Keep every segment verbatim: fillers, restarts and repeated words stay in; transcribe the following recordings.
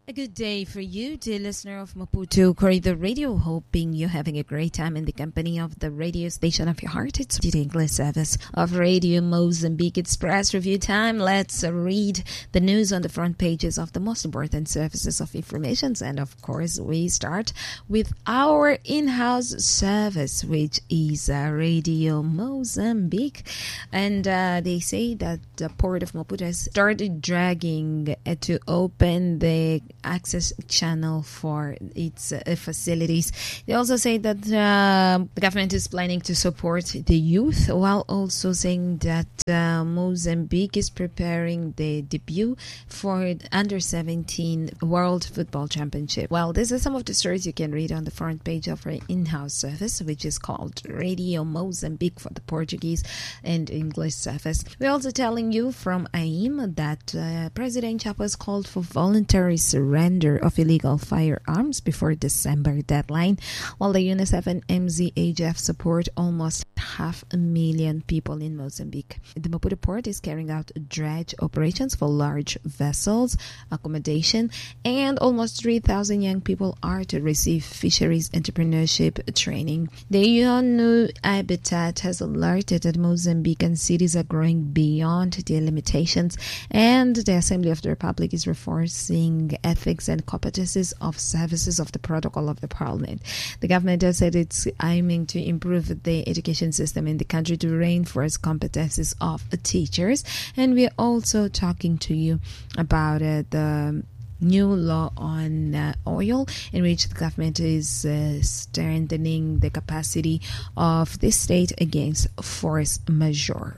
A good day for you, dear listener of Maputo Corridor Radio. Hoping you're having a great time in the company of the radio station of your heart. It's the English service of Radio Mozambique Express Review Time. Let's read the news on the front pages of the most important services of information. And of course, we start with our in-house service, which is uh, Radio Mozambique. And uh, they say that the Port of Maputo has started dragging uh, to open the access channel for its uh, facilities. They also say that uh, the government is planning to support the youth, while also saying that uh, Mozambique is preparing the debut for the under seventeen World Football Championship. Well, these are some of the stories you can read on the front page of our in-house service, which is called Radio Mozambique for the Portuguese and English service. We're also telling you from A I M that uh, President Chapo has called for voluntary surrender of illegal firearms before December deadline, while the UNICEF and M Z H F support almost half a million people in Mozambique. The Maputo port is carrying out dredge operations for large vessels, accommodation, and almost three thousand young people are to receive fisheries entrepreneurship training. The U N Habitat has alerted that Mozambican cities are growing beyond their limitations, and the Assembly of the Republic is reinforcing ethics and competencies of services of the protocol of the parliament. The government has said it's aiming to improve the education system in the country to reinforce competencies of teachers. And we're also talking to you about uh, the new law on uh, oil, in which the government is uh, strengthening the capacity of the state against force majeure.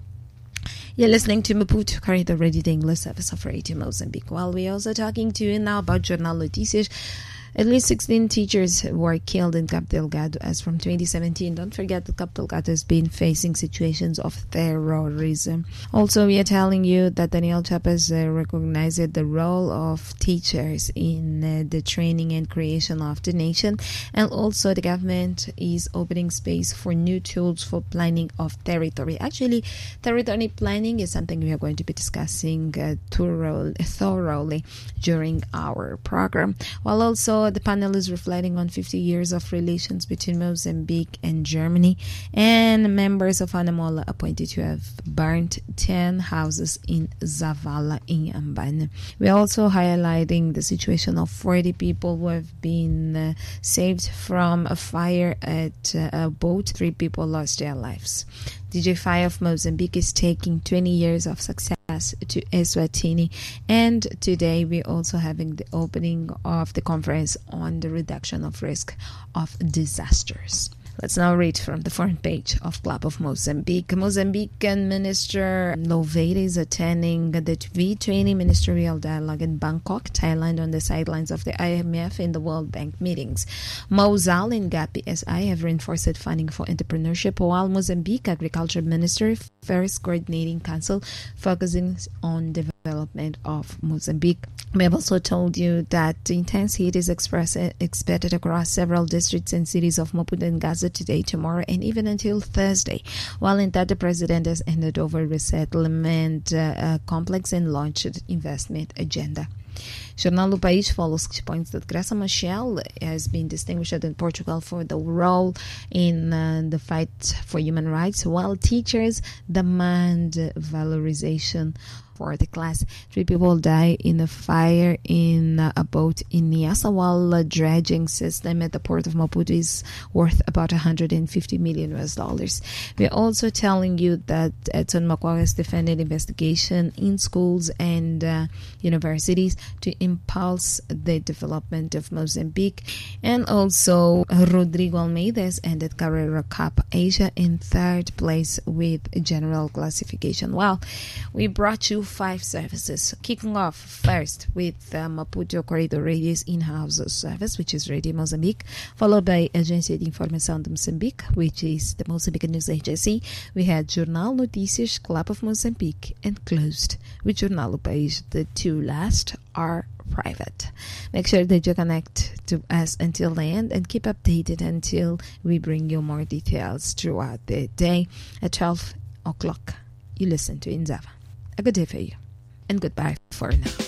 You're listening to Maputo Corridor Radio, the English service of Radio Mozambique. While we're also talking to you now about Jornal Noticias. At least sixteen teachers were killed in Cabo Delgado as from twenty seventeen. Don't forget that Cabo Delgado has been facing situations of terrorism. Also, we are telling you that Daniel Chapo has uh, recognized the role of teachers in uh, the training and creation of the nation. And also, the government is opening space for new tools for planning of territory. Actually, territory planning is something we are going to be discussing uh, thoroughly, thoroughly during our program. While also, the panel is reflecting on fifty years of relations between Mozambique and Germany, and members of Anamola appointed to have burnt ten houses in Zavala in Ambane. We're also highlighting the situation of forty people who have been uh, saved from a fire at uh, a boat. Three people lost their lives. D J F I of Mozambique is taking twenty years of success to Eswatini, and today we're also having the opening of the conference on the reduction of risk of disasters. Let's now read from the front page of Club of Mozambique. Mozambican Minister Louveira is attending the V twenty Ministerial Dialogue in Bangkok, Thailand, on the sidelines of the I M F and the World Bank meetings. Mozal and Gapi S I have reinforced funding for entrepreneurship, while Mozambique Agriculture Minister First Coordinating Council focusing on development of Mozambique. We have also told you that intense heat is express, expected across several districts and cities of Maputo and Gaza today, tomorrow, and even until Thursday. While in that, the president has handed over resettlement uh, uh, complex and launched investment agenda. Jornal do País follows points that Graça Machel has been distinguished in Portugal for the role in uh, the fight for human rights, while teachers demand valorization for the class. Three people died in a fire in uh, a boat in Niassa, while a dredging system at the port of Maputo is worth about one hundred fifty million U S dollars. We're also telling you that Edson Macquarie has defended investigation in schools and uh, universities to impulse the development of Mozambique. And also, Rodrigo Almeida has ended Carrera Cup Asia in third place with general classification. Well, we brought you five services, kicking off first with uh, Maputo Corridor Radio's in-house service, which is Radio Mozambique, followed by Agência de Informação de Moçambique, which is the Mozambique News Agency. We had Jornal Noticias, Club of Mozambique, and closed with Jornal do País. The two last are private. Make sure that you connect to us until the end and keep updated until we bring you more details throughout the day. At twelve o'clock, you listen to Inzava. A good day for you, and goodbye for now.